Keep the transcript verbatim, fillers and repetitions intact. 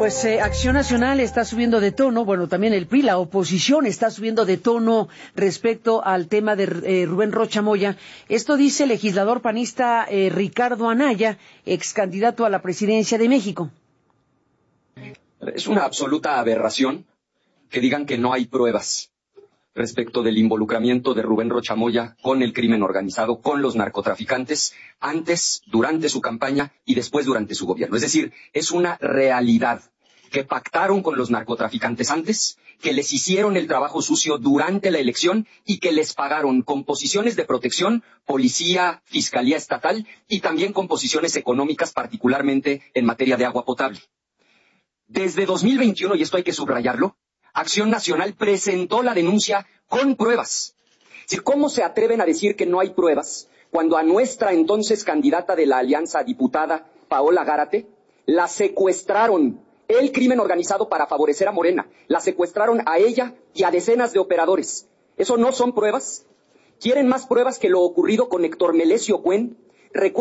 Pues eh, Acción Nacional está subiendo de tono, bueno, también el P R I, la oposición está subiendo de tono respecto al tema de eh, Rubén Rocha Moya. Esto dice el legislador panista eh, Ricardo Anaya, ex candidato a la presidencia de México. Es una absoluta aberración que digan que no hay pruebas respecto del involucramiento de Rubén Rocha Moya con el crimen organizado, con los narcotraficantes, antes, durante su campaña y después durante su gobierno. Es decir, es una realidad que pactaron con los narcotraficantes antes, que les hicieron el trabajo sucio durante la elección y que les pagaron con posiciones de protección, policía, fiscalía estatal y también con posiciones económicas, particularmente en materia de agua potable. Desde dos mil veintiuno, y esto hay que subrayarlo, Acción Nacional presentó la denuncia con pruebas. Es decir, ¿cómo se atreven a decir que no hay pruebas cuando a nuestra entonces candidata de la Alianza Diputada, Paola Gárate, la secuestraron el crimen organizado para favorecer a Morena? La secuestraron a ella y a decenas de operadores. ¿Eso no son pruebas? ¿Quieren más pruebas que lo ocurrido con Héctor Melesio Cuen?